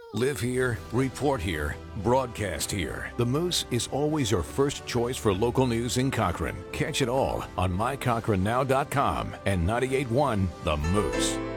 Live here, report here, broadcast here. The Moose is always your first choice for local news in Cochrane. Catch it all on mycochranenow.com and 98.1 The Moose.